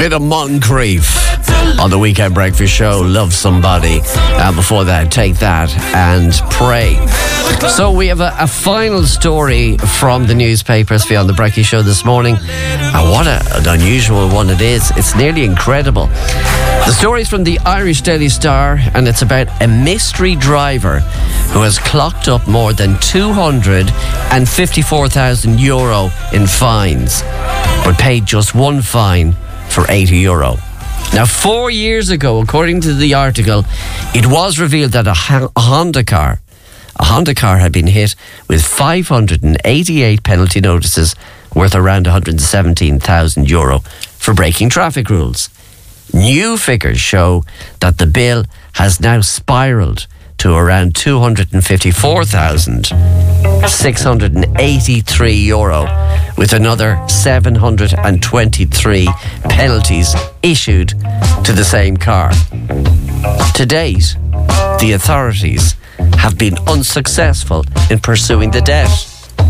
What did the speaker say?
Bit of Moncrief on the Weekend Breakfast Show. Love Somebody. Before that, Take That and Pray. So we have a final story from the newspapers for you on the Breakfast Show this morning. And what an unusual one it is. It's nearly incredible. The story's from the Irish Daily Star, and it's about a mystery driver who has clocked up more than €254,000 in fines, but paid just one fine for €80. Now, 4 years ago, according to the article, it was revealed that a Honda car had been hit with 588 penalty notices worth around €117,000 for breaking traffic rules. New figures show that the bill has now spiralled to around €254,683, with another 723 penalties issued to the same car. To date, the authorities have been unsuccessful in pursuing the debt.